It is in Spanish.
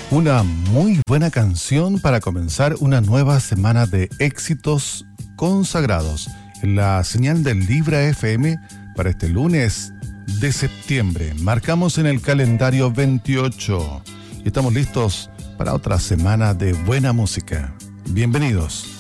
Una muy buena canción para comenzar una nueva semana de éxitos consagrados en la señal del Libra FM para este lunes de septiembre. Marcamos en el calendario 28 y estamos listos para otra semana de buena música. Bienvenidos.